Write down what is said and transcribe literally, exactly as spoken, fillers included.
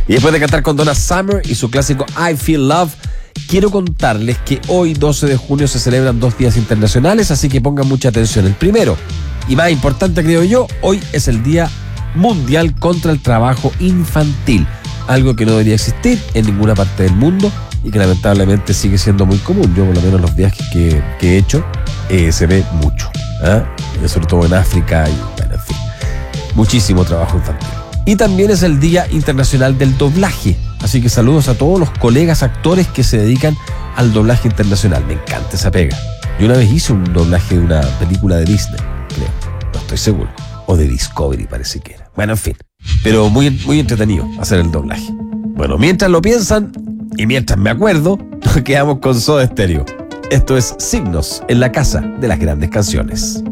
Y después de cantar con Donna Summer y su clásico I Feel Love, quiero contarles que hoy, doce de junio, se celebran dos días internacionales, así que pongan mucha atención. El primero, y más importante creo yo, hoy es el Día Mundial contra el Trabajo Infantil, algo que no debería existir en ninguna parte del mundo y que lamentablemente sigue siendo muy común. Yo por lo menos los viajes que, que he hecho eh, se ve mucho, ¿eh? sobre todo en África y bueno, en fin, muchísimo trabajo infantil. Y también es el Día Internacional del Doblaje, así que saludos a todos los colegas actores que se dedican al doblaje internacional. Me encanta esa pega. Yo una vez hice un doblaje de una película de Disney, creo, no estoy seguro, o de Discovery parece que era. Bueno, en fin, pero muy, muy entretenido hacer el doblaje. Bueno, mientras lo piensan y mientras me acuerdo, nos quedamos con Soda Stereo. Esto es Signos en la Casa de las Grandes Canciones.